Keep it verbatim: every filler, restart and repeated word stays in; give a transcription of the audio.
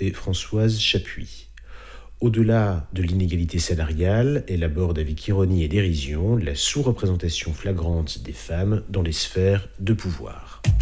et Françoise Chapuis. Au-delà de l'inégalité salariale, elle aborde avec ironie et dérision la sous-représentation flagrante des femmes dans les sphères de pouvoir.